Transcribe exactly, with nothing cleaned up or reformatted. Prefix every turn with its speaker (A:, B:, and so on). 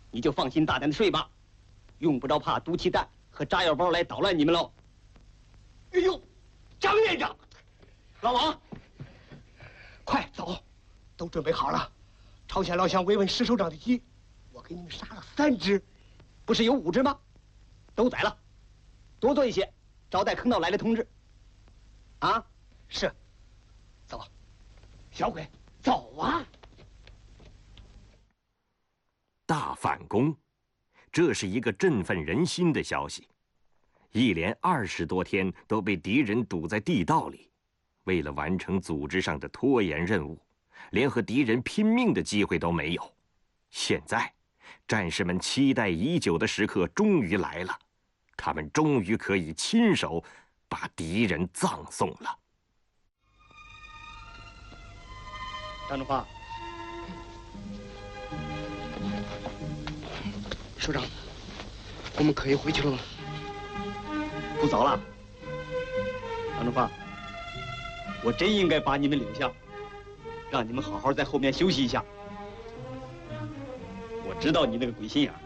A: 你就放心大胆的睡吧，用不着怕毒气弹和炸药包来捣乱你们喽。哎呦，张连长，老王，快走，都准备好了。朝鲜老乡慰问石首长的鸡，我给你们杀了三只，不是有五只吗？都宰了，多做一些，招待坑道来的同志。啊，是。走，小鬼，走啊！
B: 大反攻，这是一个振奋人心的消息。一连二十多天都被敌人堵在地道里，为了完成组织上的拖延任务，连和敌人拼命的机会都没有。现在，战士们期待已久的时刻终于来了，他们终于可以亲手把敌人葬送了。
A: 张中华，
C: 首长，我们可以回去了吗？
A: 不早了。张中华，我真应该把你们留下，让你们好好在后面休息一下。我知道你那个鬼心眼儿，